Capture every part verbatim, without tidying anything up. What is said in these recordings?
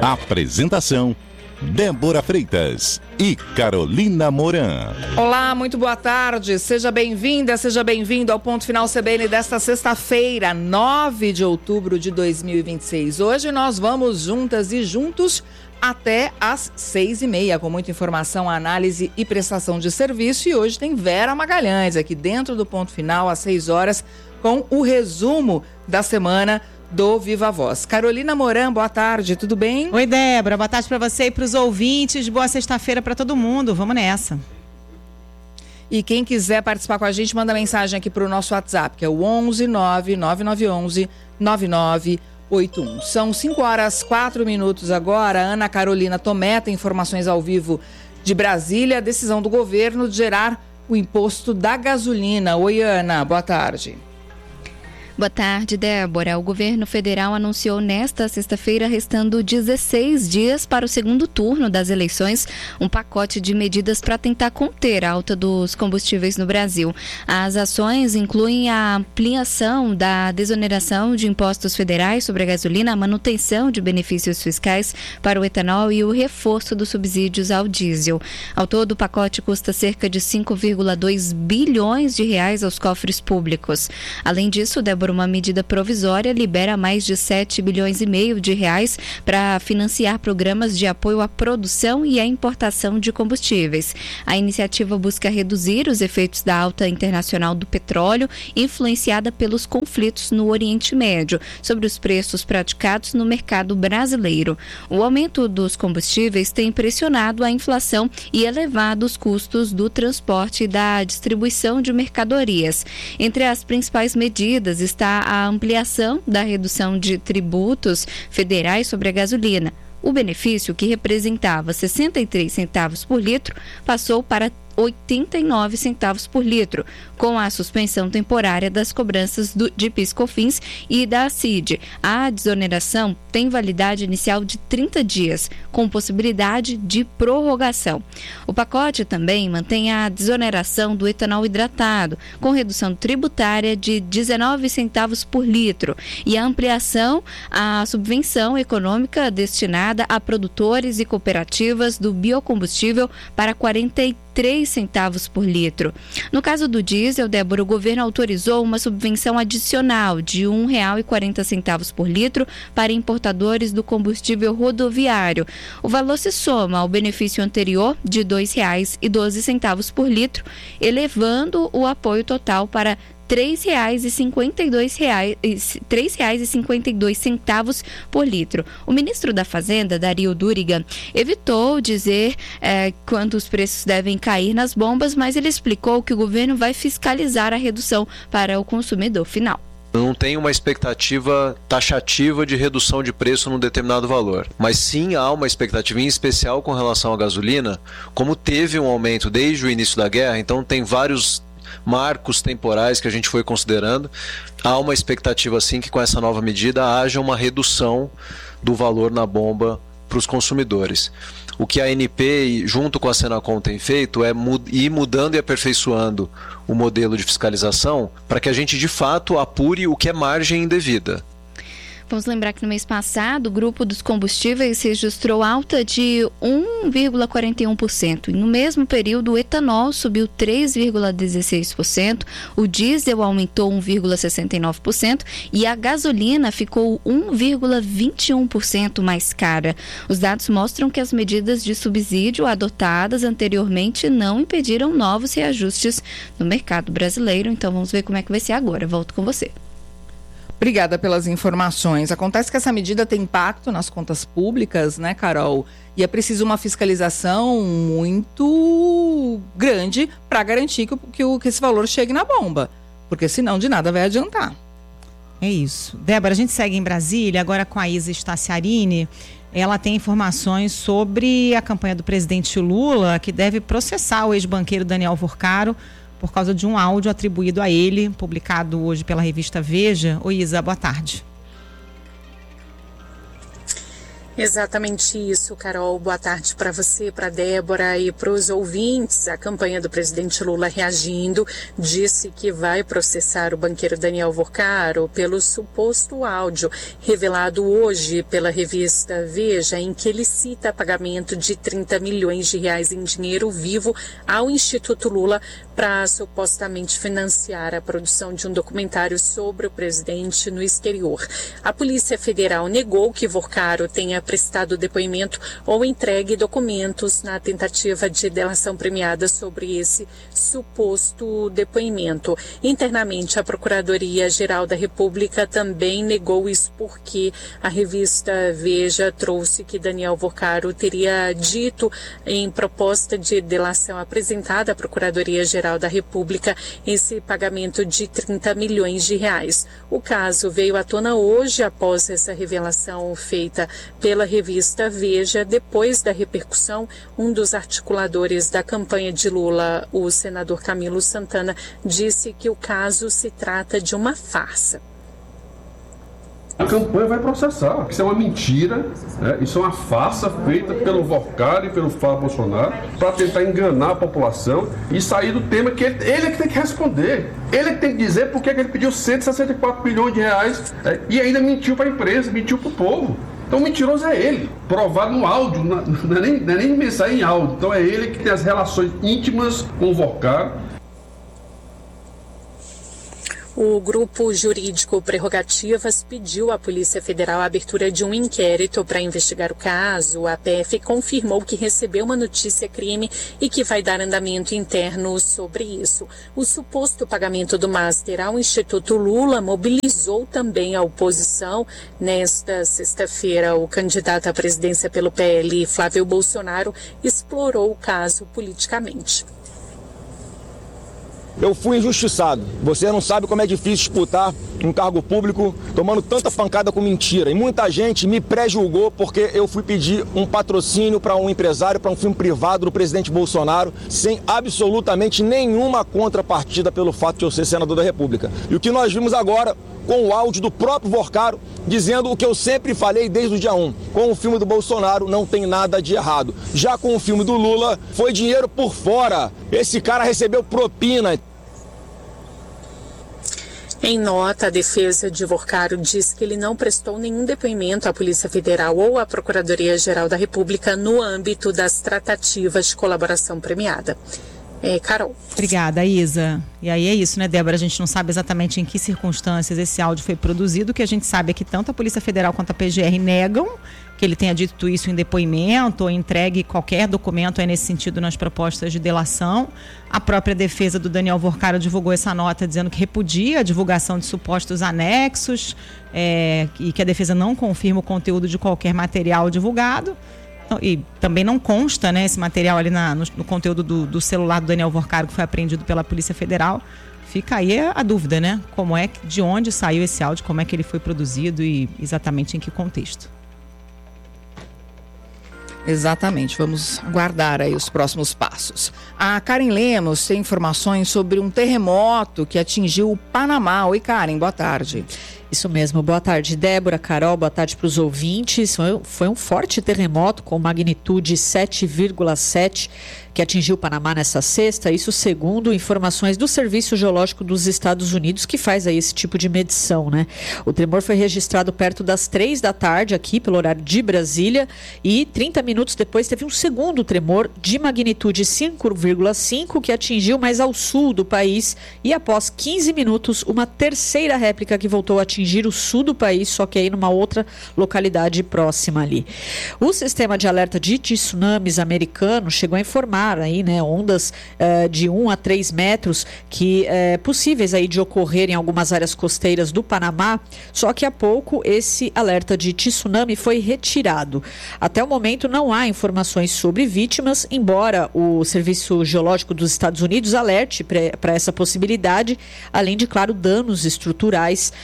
Apresentação: Débora Freitas e Carolina Moran. Olá, muito boa tarde. Seja bem-vinda, seja bem-vindo ao Ponto Final C B N desta sexta-feira, nove de outubro de dois mil e vinte e seis. Hoje nós vamos juntas e juntos até às seis e meia, com muita informação, análise e prestação de serviço. E hoje tem Vera Magalhães aqui dentro do Ponto Final, às seis horas, com o resumo da semana do Viva Voz. Carolina Moran, boa tarde, tudo bem? Oi, Débora, boa tarde para você e para os ouvintes. Boa sexta-feira para todo mundo. Vamos nessa. E quem quiser participar com a gente, manda mensagem aqui para o nosso WhatsApp, que é o onze nove nove nove um um nove nove oito um. São cinco horas, quatro minutos agora. Ana Carolina Tomé tem informações ao vivo de Brasília. A decisão do governo de gerar o imposto da gasolina. Oi, Ana, boa tarde. Boa tarde, Débora. O governo federal anunciou nesta sexta-feira, restando dezesseis dias para o segundo turno das eleições, um pacote de medidas para tentar conter a alta dos combustíveis no Brasil. As ações incluem a ampliação da desoneração de impostos federais sobre a gasolina, a manutenção de benefícios fiscais para o etanol e o reforço dos subsídios ao diesel. Ao todo, o pacote custa cerca de cinco vírgula dois bilhões de reais aos cofres públicos. Além disso, Débora, uma medida provisória libera mais de sete bilhões e meio de reais para financiar programas de apoio à produção e à importação de combustíveis. A iniciativa busca reduzir os efeitos da alta internacional do petróleo, influenciada pelos conflitos no Oriente Médio, sobre os preços praticados no mercado brasileiro. O aumento dos combustíveis tem pressionado a inflação e elevado os custos do transporte e da distribuição de mercadorias. Entre as principais medidas está a ampliação da redução de tributos federais sobre a gasolina. O benefício, que representava sessenta e três centavos por litro, passou para oitenta e nove centavos por litro, com a suspensão temporária das cobranças do, de PIS/COFINS e da C I D. A desoneração tem validade inicial de trinta dias, com possibilidade de prorrogação. O pacote também mantém a desoneração do etanol hidratado, com redução tributária de dezenove centavos por litro, e a ampliação à subvenção econômica destinada a produtores e cooperativas do biocombustível para quarenta e três centavos por litro. No caso do diesel, Débora, o governo autorizou uma subvenção adicional de um real e quarenta centavos por litro para importadores do combustível rodoviário. O valor se soma ao benefício anterior de dois reais e doze centavos por litro, elevando o apoio total para três reais e cinquenta e dois reais, três reais e cinquenta e dois centavos por litro. O ministro da Fazenda, Dario Duriga, evitou dizer eh, quando os preços devem cair nas bombas, mas ele explicou que o governo vai fiscalizar a redução para o consumidor final. Não tem uma expectativa taxativa de redução de preço num determinado valor, mas sim há uma expectativa, em especial com relação à gasolina, como teve um aumento desde o início da guerra, então tem vários marcos temporais que a gente foi considerando. Há uma expectativa sim que com essa nova medida haja uma redução do valor na bomba para os consumidores. O que a A N P junto com a Senacom tem feito é ir mudando e aperfeiçoando o modelo de fiscalização para que a gente de fato apure o que é margem indevida. Vamos lembrar que no mês passado, o grupo dos combustíveis registrou alta de um vírgula quarenta e um por cento. E no mesmo período, o etanol subiu três vírgula dezesseis por cento, o diesel aumentou um vírgula sessenta e nove por cento e a gasolina ficou um vírgula vinte e um por cento mais cara. Os dados mostram que as medidas de subsídio adotadas anteriormente não impediram novos reajustes no mercado brasileiro. Então vamos ver como é que vai ser agora. Volto com você. Obrigada pelas informações. Acontece que essa medida tem impacto nas contas públicas, né, Carol? E é preciso uma fiscalização muito grande para garantir que, que, que esse valor chegue na bomba, porque senão de nada vai adiantar. É isso. Débora, a gente segue em Brasília, agora com a Isa Staciarini. Ela tem informações sobre a campanha do presidente Lula, que deve processar o ex-banqueiro Daniel Vorcaro por causa de um áudio atribuído a ele, publicado hoje pela revista Veja. Oi, Isa, boa tarde. Exatamente isso, Carol. Boa tarde para você, para Débora e para os ouvintes. A campanha do presidente Lula reagindo disse que vai processar o banqueiro Daniel Vorcaro pelo suposto áudio revelado hoje pela revista Veja, em que ele cita pagamento de trinta milhões de reais em dinheiro vivo ao Instituto Lula para supostamente financiar a produção de um documentário sobre o presidente no exterior. A Polícia Federal negou que Vorcaro tenha prestado depoimento ou entregue documentos na tentativa de delação premiada sobre esse suposto depoimento. Internamente, a Procuradoria-Geral da República também negou isso porque a revista Veja trouxe que Daniel Vorcaro teria dito em proposta de delação apresentada à Procuradoria-Geral da República esse pagamento de trinta milhões de reais. O caso veio à tona hoje após essa revelação feita pela revista Veja. Depois da repercussão, um dos articuladores da campanha de Lula, o senador Camilo Santana, disse que o caso se trata de uma farsa. A campanha vai processar. Isso é uma mentira, né? Isso é uma farsa feita pelo Vorcaro e pelo Flávio Bolsonaro para tentar enganar a população e sair do tema que ele, ele é que tem que responder. Ele é que tem que dizer por que ele pediu cento e sessenta e quatro bilhões de reais, né? E ainda mentiu para a empresa, mentiu para o povo. Então o mentiroso é ele, provado no áudio, não é nem, não é nem mensagem em áudio. Então é ele que tem as relações íntimas com o Vorcaro. O grupo jurídico Prerrogativas pediu à Polícia Federal a abertura de um inquérito para investigar o caso. A P F confirmou que recebeu uma notícia-crime e que vai dar andamento interno sobre isso. O suposto pagamento do Master ao Instituto Lula mobilizou também a oposição. Nesta sexta-feira, o candidato à presidência pelo P L, Flávio Bolsonaro, explorou o caso politicamente. Eu fui injustiçado. Você não sabe como é difícil disputar um cargo público tomando tanta pancada com mentira. E muita gente me pré-julgou porque eu fui pedir um patrocínio para um empresário, para um filme privado do presidente Bolsonaro, sem absolutamente nenhuma contrapartida pelo fato de eu ser senador da República. E o que nós vimos agora, com o áudio do próprio Vorcaro, dizendo o que eu sempre falei desde o dia um. Com o filme do Bolsonaro não tem nada de errado. Já com o filme do Lula, foi dinheiro por fora. Esse cara recebeu propina. Em nota, a defesa de Vorcaro diz que ele não prestou nenhum depoimento à Polícia Federal ou à Procuradoria-Geral da República no âmbito das tratativas de colaboração premiada. É, Carol. Obrigada, Isa. E aí é isso, né, Débora? A gente não sabe exatamente em que circunstâncias esse áudio foi produzido. O que a gente sabe é que tanto a Polícia Federal quanto a P G R negam que ele tenha dito isso em depoimento ou entregue qualquer documento aí nesse sentido nas propostas de delação. A própria defesa do Daniel Vorcaro divulgou essa nota dizendo que repudia a divulgação de supostos anexos é, e que a defesa não confirma o conteúdo de qualquer material divulgado. E também não consta, né, esse material ali na, no, no conteúdo do, do celular do Daniel Vorcaro, que foi apreendido pela Polícia Federal. Fica aí a, a dúvida, né? Como é, de onde saiu esse áudio, como é que ele foi produzido e exatamente em que contexto. Exatamente, vamos aguardar aí os próximos passos. A Karen Lemos tem informações sobre um terremoto que atingiu o Panamá. Oi, Karen, boa tarde. Isso mesmo, boa tarde, Débora, Carol, boa tarde para os ouvintes. Foi um forte terremoto com magnitude sete vírgula sete que atingiu o Panamá nessa sexta, isso segundo informações do Serviço Geológico dos Estados Unidos, que faz aí esse tipo de medição, né? O tremor foi registrado perto das três da tarde aqui, pelo horário de Brasília, e trinta minutos depois teve um segundo tremor de magnitude cinco vírgula cinco que atingiu mais ao sul do país, e após quinze minutos, uma terceira réplica que voltou a atingir o sul do país, só que aí numa outra localidade próxima ali. O sistema de alerta de tsunamis americano chegou a informar aí, né, ondas uh, de um a três metros que uh, possíveis aí de ocorrer em algumas áreas costeiras do Panamá, só que há pouco esse alerta de tsunami foi retirado. Até o momento não há informações sobre vítimas, embora o Serviço Geológico dos Estados Unidos alerte para essa possibilidade, além de, claro, danos estruturais na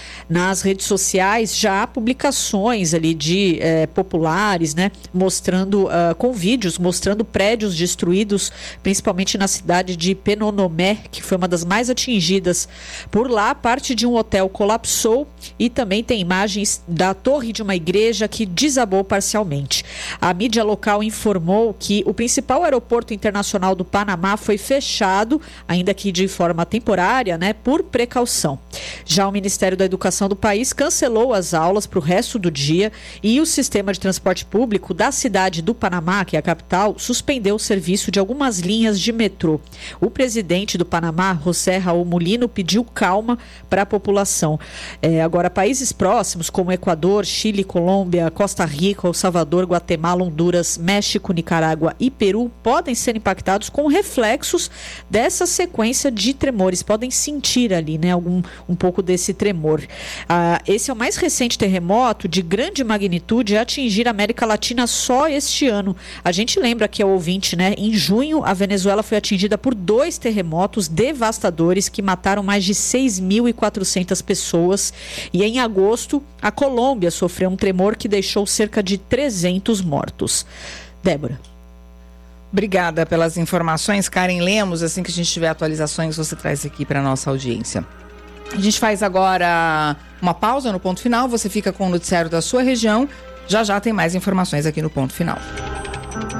nas redes sociais já há publicações ali de eh, populares, né, mostrando, uh, com vídeos, mostrando prédios destruídos, principalmente na cidade de Penonomé, que foi uma das mais atingidas. Por lá, parte de um hotel colapsou e também tem imagens da torre de uma igreja que desabou parcialmente. A mídia local informou que o principal aeroporto internacional do Panamá foi fechado, ainda que de forma temporária, né, por precaução. Já o Ministério da Educação do país cancelou as aulas para o resto do dia e o sistema de transporte público da cidade do Panamá, que é a capital, suspendeu o serviço de algumas linhas de metrô. O presidente do Panamá, José Raul Mulino, pediu calma para a população. É, agora, países próximos como Equador, Chile, Colômbia, Costa Rica, El Salvador, Guatemala, Honduras, México, Nicarágua e Peru podem ser impactados com reflexos dessa sequência de tremores. Podem sentir ali, né, algum, um pouco desse tremor. Ah, esse é o mais recente terremoto de grande magnitude a atingir a América Latina só este ano. A gente lembra que é o ouvinte, né? Em junho, a Venezuela foi atingida por dois terremotos devastadores que mataram mais de seis mil e quatrocentas pessoas. E em agosto, a Colômbia sofreu um tremor que deixou cerca de trezentos mortos. Débora. Obrigada pelas informações, Karen Lemos. Assim que a gente tiver atualizações, você traz aqui para a nossa audiência. A gente faz agora uma pausa no Ponto Final. Você fica com o noticiário da sua região. Já já tem mais informações aqui no Ponto Final.